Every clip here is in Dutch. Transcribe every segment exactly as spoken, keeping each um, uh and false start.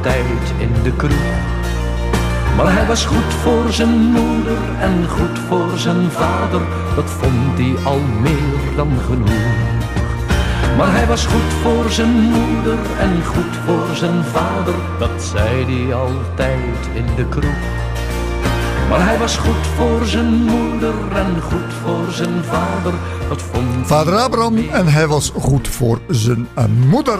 tijd in de kroeg. Maar hij was goed voor zijn moeder en goed voor zijn vader, dat vond hij al meer dan genoeg. Maar hij was goed voor zijn moeder en goed voor zijn vader, dat zei hij altijd in de kroeg. Maar hij was goed voor zijn moeder en goed voor zijn vader, dat vond Vader Abraham en hij was goed voor zijn moeder.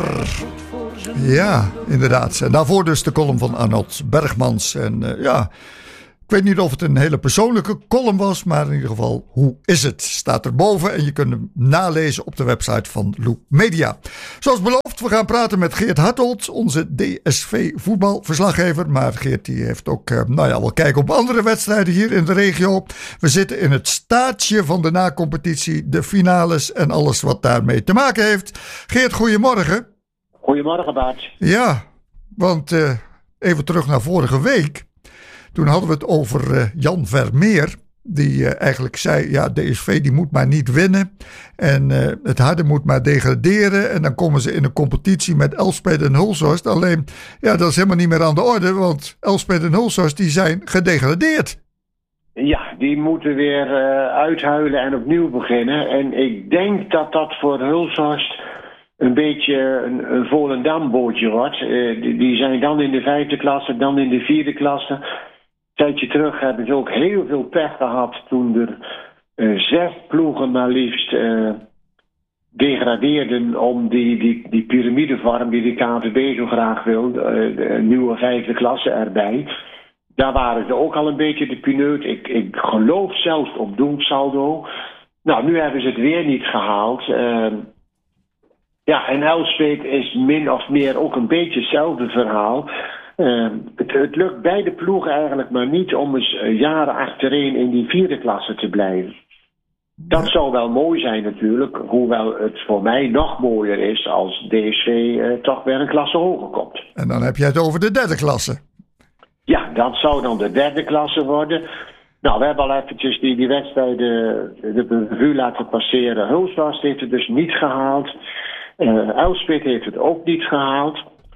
Ja, inderdaad. En daarvoor dus de column van Arnold Bergmans. En uh, ja, ik weet niet of het een hele persoonlijke column was, maar in ieder geval, hoe is het? Staat erboven en je kunt hem nalezen op de website van Loop Media. Zoals beloofd, we gaan praten met Geert Hartelt, onze D S V voetbalverslaggever. Maar Geert die heeft ook, uh, nou ja, wel kijken op andere wedstrijden hier in de regio. We zitten in het staartje van de na-competitie, de finales en alles wat daarmee te maken heeft. Geert, goedemorgen. Goedemorgen, Bart. Ja, want uh, even terug naar vorige week. Toen hadden we het over uh, Jan Vermeer. Die uh, eigenlijk zei, ja, D S V die moet maar niet winnen. En uh, het Harde moet maar degraderen. En dan komen ze in een competitie met Elspeth en Hulshorst. Alleen, ja, dat is helemaal niet meer aan de orde. Want Elspeth en Hulshorst die zijn gedegradeerd. Ja, die moeten weer uh, uithuilen en opnieuw beginnen. En ik denk dat dat voor Hulshorst een beetje een, een Volendam-bootje wordt. Uh, die, die zijn dan in de vijfde klasse, dan in de vierde klasse. Een tijdje terug hebben ze ook heel veel pech gehad toen er uh, zes ploegen maar liefst uh, degradeerden om die, die, die piramidevorm die de K N V B zo graag wil, uh, de nieuwe vijfde klasse erbij. Daar waren ze ook al een beetje de pineut. Ik, ik geloof zelfs op doemsaldo. Nou, nu hebben ze het weer niet gehaald. Uh, Ja, en Elspeth is min of meer ook een beetje hetzelfde verhaal. Uh, het, het lukt beide ploegen eigenlijk maar niet om eens uh, jaren achtereen in die vierde klasse te blijven. Dat zou wel mooi zijn natuurlijk, hoewel het voor mij nog mooier is als D S V uh, toch weer een klasse hoger komt. En dan heb je het over de derde klasse. Ja, dat zou dan de derde klasse worden. Nou, we hebben al eventjes die, die wedstrijden de revue laten passeren. Hulshorst heeft het dus niet gehaald. Uh, Elspeth heeft het ook niet gehaald.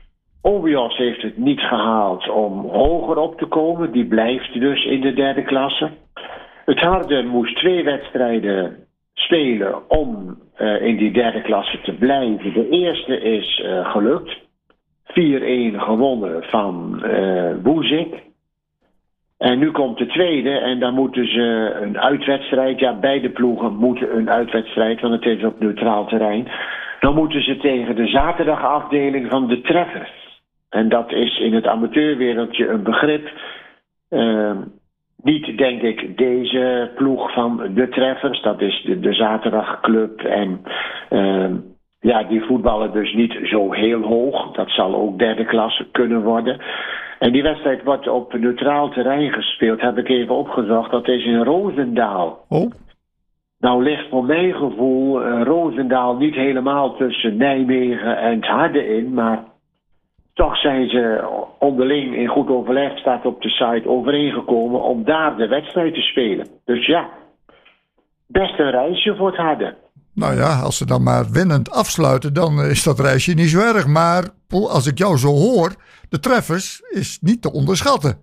Obios heeft het niet gehaald om hoger op te komen. Die blijft dus in de derde klasse. Het Harde moest twee wedstrijden spelen om uh, in die derde klasse te blijven. De eerste is uh, gelukt. vier-een gewonnen van uh, Woezik. En nu komt de tweede en dan moeten ze een uitwedstrijd. Ja, beide ploegen moeten een uitwedstrijd, want het is op neutraal terrein. Dan moeten ze tegen de zaterdagafdeling van de Treffers. En dat is in het amateurwereldje een begrip. Uh, niet, denk ik, deze ploeg van de Treffers. Dat is de, de zaterdagclub. En uh, ja, die voetballen dus niet zo heel hoog. Dat zal ook derde klasse kunnen worden. En die wedstrijd wordt op neutraal terrein gespeeld. Heb ik even opgezocht. Dat is in Roosendaal. Oh. Nou ligt voor mijn gevoel uh, Roosendaal niet helemaal tussen Nijmegen en het Harde in. Maar toch zijn ze onderling in goed overleg, staat op de site, overeengekomen om daar de wedstrijd te spelen. Dus ja, best een reisje voor het Harde. Nou ja, als ze dan maar winnend afsluiten, dan is dat reisje niet zo erg. Maar als ik jou zo hoor, de Treffers is niet te onderschatten.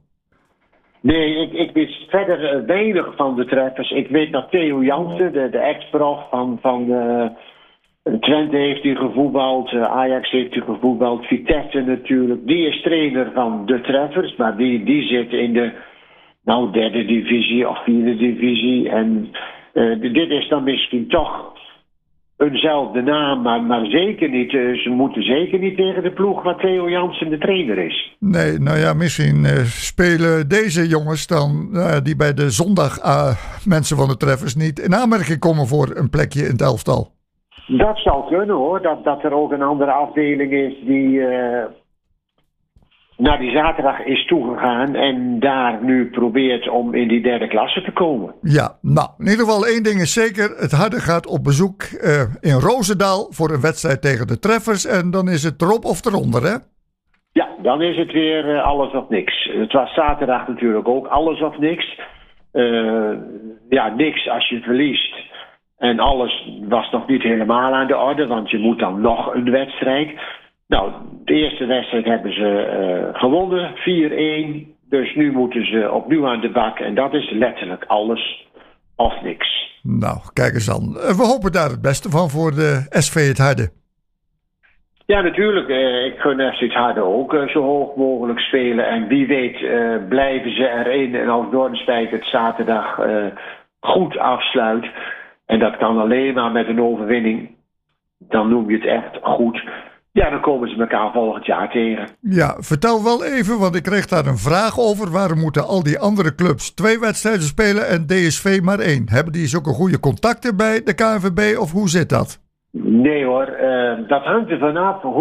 Nee, ik, ik wist verder uh, weinig van de Treffers. Ik weet dat Theo Jansen, de, de ex-prof van, van uh, Twente heeft hij gevoetbald, uh, Ajax heeft hij gevoetbald, Vitesse natuurlijk. Die is trainer van de Treffers, maar die, die zit in de nou, derde divisie of vierde divisie. En uh, dit is dan misschien toch eenzelfde naam, maar, maar zeker niet. Uh, ze moeten zeker niet tegen de ploeg waar Theo Jansen de trainer is. Nee, nou ja, misschien uh, spelen deze jongens dan, uh, die bij de zondag uh, mensen van de Treffers niet in aanmerking komen voor een plekje in het elftal. Dat zou kunnen hoor, dat, dat er ook een andere afdeling is die uh, naar die zaterdag is toegegaan en daar nu probeert om in die derde klasse te komen. Ja, nou, in ieder geval één ding is zeker. Het Harde gaat op bezoek uh, in Roosendaal voor een wedstrijd tegen de Treffers. En dan is het erop of eronder, hè? Ja, dan is het weer uh, alles of niks. Het was zaterdag natuurlijk ook alles of niks. Uh, ja, niks als je verliest. En alles was nog niet helemaal aan de orde, want je moet dan nog een wedstrijd. Nou, de eerste wedstrijd hebben ze uh, gewonnen, vier-een. Dus nu moeten ze opnieuw aan de bak. En dat is letterlijk alles of niks. Nou, kijk eens aan. We hopen daar het beste van voor de S V Het Harde. Ja, natuurlijk. Uh, ik gun F C Het Harde ook uh, zo hoog mogelijk spelen. En wie weet uh, blijven ze erin. En als Doornspijk het zaterdag uh, goed afsluit. En dat kan alleen maar met een overwinning. Dan noem je het echt goed. Ja, dan komen ze elkaar volgend jaar tegen. Ja, vertel wel even, want ik kreeg daar een vraag over. Waarom moeten al die andere clubs twee wedstrijden spelen en D S V maar één? Hebben die zulke goede contacten bij de K N V B of hoe zit dat? Nee hoor, uh, dat hangt er vanaf